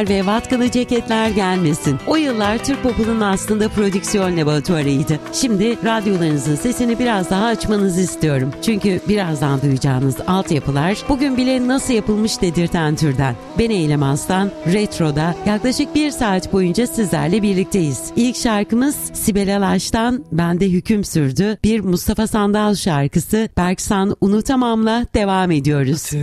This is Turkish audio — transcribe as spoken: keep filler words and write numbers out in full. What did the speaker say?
ve vatkalı ceketler gelmesin. O yıllar Türk Pop'un aslında prodüksiyon laboratuvarıydı. Şimdi radyolarınızın sesini biraz daha açmanızı istiyorum. Çünkü birazdan duyacağınız altyapılar bugün bile nasıl yapılmış dedirten türden. Ben Eylem Aslan, Retro'da yaklaşık bir saat boyunca sizlerle birlikteyiz. İlk şarkımız Sibel Alaş'tan Bende Hüküm Sürdü. Bir Mustafa Sandal şarkısı Berksan Unutamam'la devam ediyoruz.